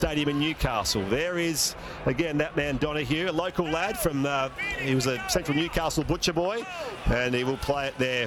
Stadium in Newcastle. There is, again, that man Donahue, a local lad from, he was a Central Newcastle butcher boy, and he will play it there.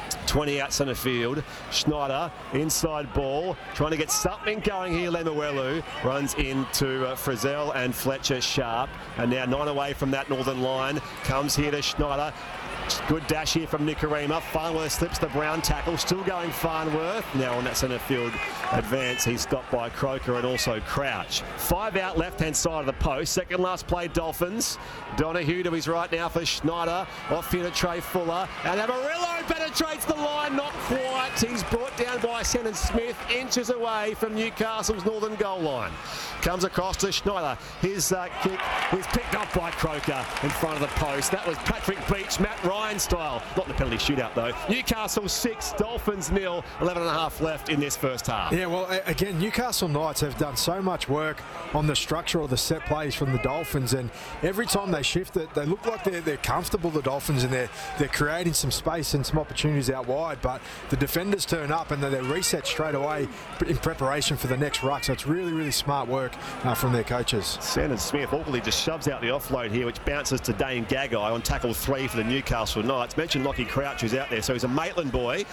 20 out centre field. Schneider, inside ball, trying to get something going here. Lemuelu runs into Frizzell and Fletcher Sharp. And now 9 away from that northern line. Comes here to Schneider. Good dash here from Nikorima. Farnworth slips the Brown tackle. Still going Farnworth. Now on that centre field advance, he's stopped by Croker and also Crouch. 5 out left-hand side of the post. Second last play, Dolphins. Donahue to his right now for Schneider. Off here to Trey Fuller. And Amarillo penetrates the line. Not quite. He's brought down by Shannon Smith. Inches away from Newcastle's northern goal line. Comes across to Schneider. His kick is picked up by Croker in front of the post. That was Patrick Beach, Matt Ryan style. Not in the penalty shootout though. Newcastle 6, Dolphins 0. 11.5 left in this first half. Yeah, well, again, Newcastle Knights have done so much work on the structure of the set plays from the Dolphins, and every time they shift it, they look like they're comfortable, the Dolphins, and they're creating some space and some opportunities out wide, but the defenders turn up and they're reset straight away in preparation for the next ruck. So it's really, really smart work from their coaches. Shannon Smith awkwardly just shoves out the offload here, which bounces to Dane Gagai on tackle 3 for the Newcastle Knights. Mentioned Lockie Crouch, who's out there, so he's a Maitland boy.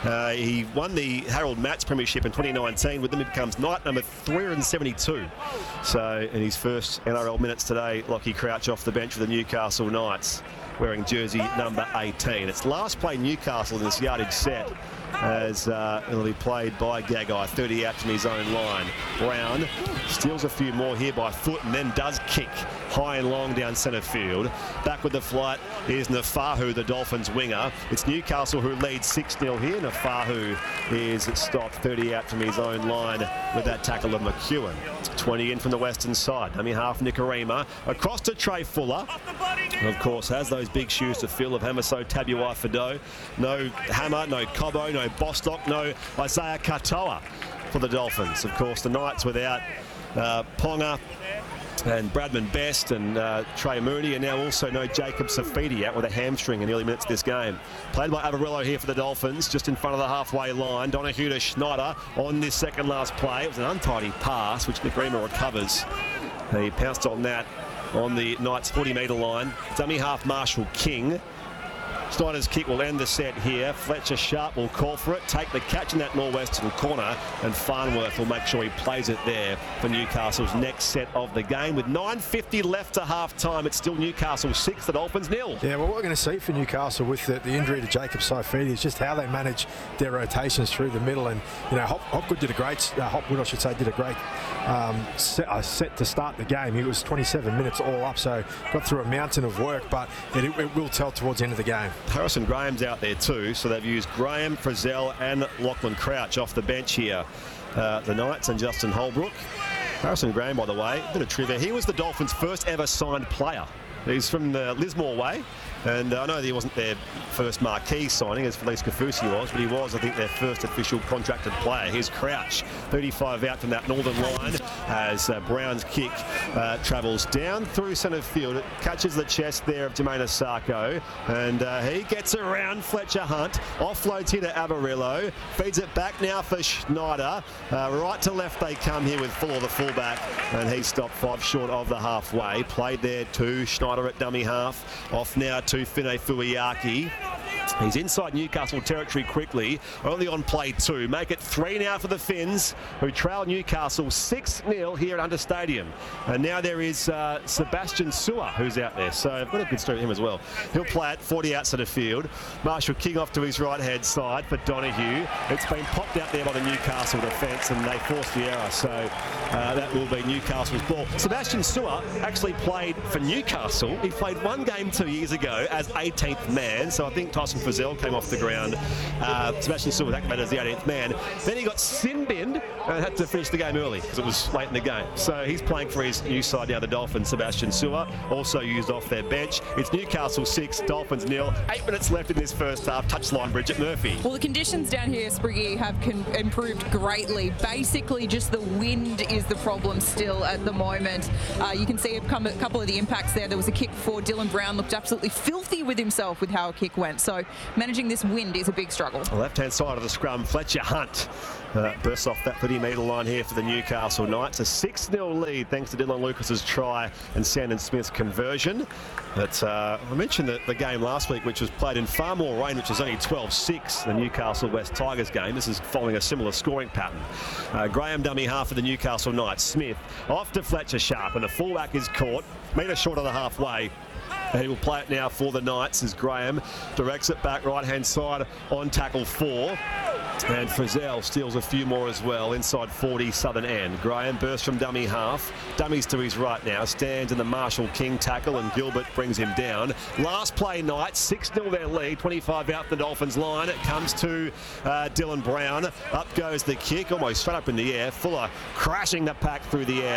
He won the Harold Matts Premiership in 2019. With them, he becomes Knight number 372. So in his first NRL minutes today, Lockie Crouch off the bench for the Newcastle Knights, wearing jersey number 18. It's last play Newcastle in this yardage set, as it'll be played by Gagai, 30 out from his own line. Brown steals a few more here by foot and then does kick high and long down centre field. Back with the flight is Nafahu, the Dolphins winger. It's Newcastle who leads 6-0 here. Nafahu is stopped 30 out from his own line with that tackle of McEwen. 20 in from the western side. Dummy half Nikorima. Across to Trey Fuller. And of course, has those big shoes to fill of Hamaso Tabuai-Fidow. No Hammer, no Cobbo, no Bostock, no Isaiah Katoa for the Dolphins. Of course, the Knights without Ponga and Bradman Best and Trey Mooney, and now also no Jacob Safidi out with a hamstring in the early minutes of this game. Played by Avarillo here for the Dolphins, just in front of the halfway line. Donahue to Schneider on this second last play. It was an untidy pass, which Nikorima recovers. He pounced on that on the Knights 40-metre line. Dummy half Marshall King. Schneider's kick will end the set here. Fletcher Sharp will call for it, take the catch in that northwestern corner, and Farnworth will make sure he plays it there for Newcastle's next set of the game. With 9:50 left to half-time, it's still Newcastle 6, the Dolphins 0. Yeah, well, what we're going to see for Newcastle with the injury to Jacob Safidi is just how they manage their rotations through the middle. And, you know, Hopwood did a great set to start the game. It was 27 minutes all up, so got through a mountain of work, but it will tell towards the end of the game. Harrison Graham's out there too, so they've used Graham, Frizzell and Lachlan Crouch off the bench here. The Knights and Justin Holbrook. Harrison Graham, by the way, a bit of trivia, he was the Dolphins' first ever signed player. He's from Lismore way, and I know that he wasn't their first marquee signing, as Felice Kafusi was, but he was, I think, their first official contracted player. Here's Crouch, 35 out from that northern line, as Brown's kick travels down through centre field. It catches the chest there of Jermaine Asako, and he gets around Fletcher Hunt, offloads here to Avarillo, feeds it back now for Schneider. Right to left they come here with Fuller, the fullback, and he stopped 5 short of the halfway. Played there to Schneider at dummy half. Off now to Fine Fuiaki. He's inside Newcastle territory quickly, only on play 2. Make it 3 now for the Finns, who trail Newcastle 6-0 here at Hunter Stadium. And now there is Sebastian Sewer, who's out there. So I've got a good story with him as well. He'll play it 40 outside the field. Marshall King off to his right-hand side for Donahue. It's been popped out there by the Newcastle defence, and they forced the error. So that will be Newcastle's ball. Sebastian Sewer actually played for Newcastle. He played 1 game 2 years ago as 18th man. So I think Tyson Frizzell came off the ground. Sebastian Sewer was activated as the 18th man. Then he got sin-binned and had to finish the game early because it was late in the game. So he's playing for his new side now, the Dolphins. Sebastian Sewer also used off their bench. It's Newcastle 6, Dolphins 0. 8 minutes left in this first half. Touchline, Bridget Murphy. Well, the conditions down here, Spriggy, have improved greatly. Basically, just the wind is the problem still at the moment. You can see a couple of the impacts there. There was a kick for Dylan Brown, looked absolutely filthy with himself with how a kick went. So managing this wind is a big struggle. Left-hand side of the scrum, Fletcher Hunt bursts off that 30-metre line here for the Newcastle Knights. A 6-0 lead thanks to Dylan Lucas's try and Sandon Smith's conversion. But I mentioned the game last week, which was played in far more rain, which was only 12-6, the Newcastle West Tigers game. This is following a similar scoring pattern. Graham dummy half of the Newcastle Knights. Smith off to Fletcher Sharp, and the fullback is caught, metre short of the halfway. And he will play it now for the Knights as Graham directs it back right-hand side on tackle 4. And Frizzell steals a few more as well inside 40 southern end. Graham bursts from dummy half. Dummies to his right now. Stands in the Marshall King tackle and Gilbert brings him down. Last play Knights, 6-0 their lead. 25 out the Dolphins line. It comes to Dylan Brown. Up goes the kick, almost straight up in the air. Fuller crashing the pack through the air.